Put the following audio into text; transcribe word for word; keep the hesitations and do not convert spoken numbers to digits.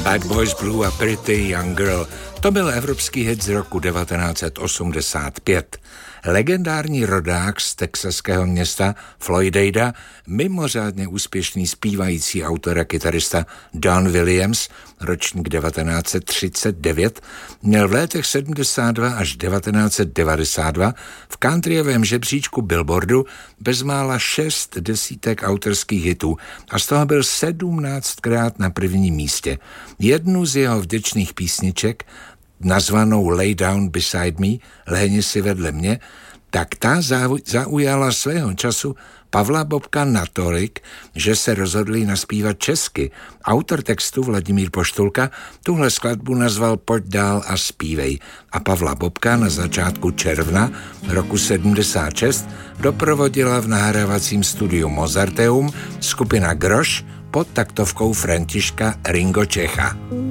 Bad Boys Blue a Pretty Young Girl. To byl evropský hit z roku devatenáct set osmdesát pět. Legendární rodák z texaského města Floydada, mimořádně úspěšný zpívající autor a kytarista Don Williams, ročník devatenáct set třicet devět, měl v letech sedmdesát dva až devatenáct set devadesát dva v countryovém žebříčku Billboardu bezmála šest desítek autorských hitů a z toho byl sedmnáctkrát na prvním místě. Jednu z jeho vděčných písniček, nazvanou Lay Down Beside Me, lehni si vedle mě, tak ta zaujala svého času Pavla Bobka natolik, že se rozhodli naspívat česky. Autor textu Vladimír Poštulka tuhle skladbu nazval Pojď dál a zpívej a Pavla Bobka na začátku června roku sedmdesát šest doprovodila v nahrávacím studiu Mozarteum skupina Groš pod taktovkou Františka Ringo Čecha.